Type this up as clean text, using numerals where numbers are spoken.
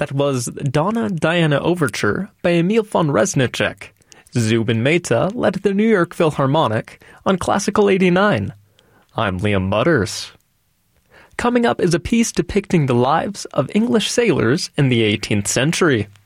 That was Donna Diana Overture by Emil von Reznicek. Zubin Mehta led the New York Philharmonic on Classical 89. I'm Liam Butters. Coming up is a piece depicting the lives of English sailors in the 18th century.